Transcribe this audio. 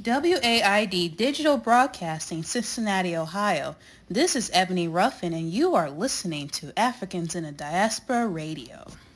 WAID Digital Broadcasting, Cincinnati, Ohio. This is Ebony Ruffin, and you are listening to Africans in the Diaspora Radio.